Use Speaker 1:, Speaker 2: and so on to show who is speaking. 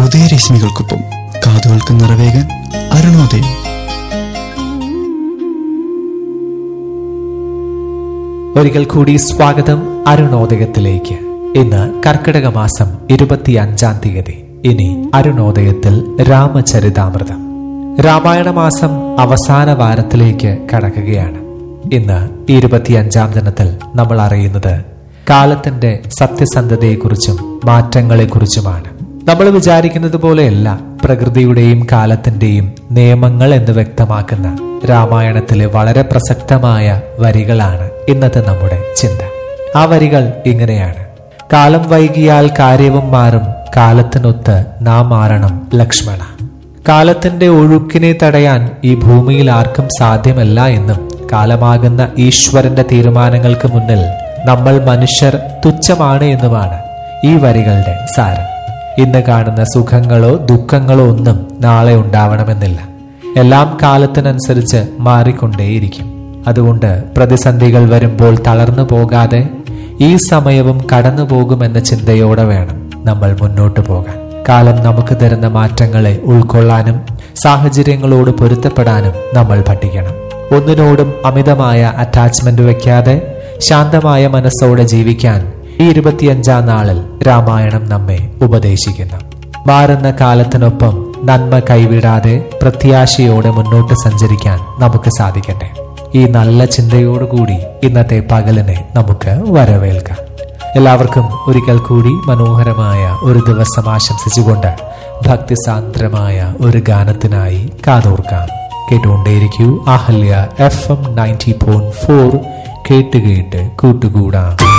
Speaker 1: ഉദയരശ്മികൾക്കൊപ്പം കാതുകൾക്ക് നിറവേകാൻ അരുണോദയം.
Speaker 2: ഒരിക്കൽ കൂടി സ്വാഗതം അരുണോദയത്തിലേക്ക്. ഇന്ന് കർക്കിടക മാസം 25-ാം തീയതി. ഇനി അരുണോദയത്തിൽ രാമചരിതാമൃതം. രാമായണ മാസം അവസാന വാരത്തിലേക്ക് കടക്കുകയാണ്. ഇന്ന് 25-ാം ദിനത്തിൽ നമ്മൾ അറിയുന്നത് കാലത്തിന്റെ സത്യസന്ധതയെക്കുറിച്ചും മാറ്റങ്ങളെക്കുറിച്ചുമാണ്. നമ്മൾ വിചാരിക്കുന്നത് പോലെയല്ല പ്രകൃതിയുടെയും കാലത്തിന്റെയും നിയമങ്ങൾ എന്ന് വ്യക്തമാക്കുന്ന രാമായണത്തിലെ വളരെ പ്രസക്തമായ വരികളാണ് ഇന്നത്തെ നമ്മുടെ ചിന്ത. ആ വരികൾ ഇങ്ങനെയാണ്: കാലം വൈകിയാൽ കാര്യവും മാറും, കാലത്തിനൊത്ത് നാം മാറണം ലക്ഷ്മണ. കാലത്തിന്റെ ഒഴുക്കിനെ തടയാൻ ഈ ഭൂമിയിൽ ആർക്കും സാധ്യമല്ല എന്നും കാലമാകുന്ന ഈശ്വരന്റെ തീരുമാനങ്ങൾക്ക് മുന്നിൽ നമ്മൾ മനുഷ്യർ തുച്ഛമാണ് എന്നുമാണ് ഈ വരികളുടെ സാരം. ഇന്ന് കാണുന്ന സുഖങ്ങളോ ദുഃഖങ്ങളോ ഒന്നും നാളെ ഉണ്ടാവണമെന്നില്ല. എല്ലാം കാലത്തിനനുസരിച്ച് മാറിക്കൊണ്ടേയിരിക്കും. അതുകൊണ്ട് പ്രതിസന്ധികൾ വരുമ്പോൾ തളർന്നു പോകാതെ ഈ സമയവും കടന്നു പോകുമെന്ന ചിന്തയോടെ വേണം നമ്മൾ മുന്നോട്ടു പോകാൻ. കാലം നമുക്ക് തരുന്ന മാറ്റങ്ങളെ ഉൾക്കൊള്ളാനും സാഹചര്യങ്ങളോട് പൊരുത്തപ്പെടാനും നമ്മൾ പഠിക്കണം. ഒന്നിനോടും അമിതമായ അറ്റാച്ച്മെന്റ് വയ്ക്കാതെ ശാന്തമായ മനസ്സോടെ ജീവിക്കാൻ ഈ 25-ാം നാളിൽ രാമായണം നമ്മെ ഉപദേശിക്കുന്നു. മാറുന്ന കാലത്തിനൊപ്പം നന്മ കൈവിടാതെ പ്രത്യാശയോടെ മുന്നോട്ട് സഞ്ചരിക്കാൻ നമുക്ക് സാധിക്കട്ടെ. ഈ നല്ല ചിന്തയോടുകൂടി ഇന്നത്തെ പകലിനെ നമുക്ക് വരവേൽക്കാം. എല്ലാവർക്കും ഒരിക്കൽ കൂടി മനോഹരമായ ഒരു ദിവസം ആശംസിച്ചുകൊണ്ട് ഭക്തിസാന്ദ്രമായ ഒരു ഗാനത്തിനായി കാതോർക്കാം. കേട്ടുകൊണ്ടേയിരിക്കൂ അഹല്യ FM 90.4. കേട്ട് കേട്ട് കൂട്ടുകൂടാം.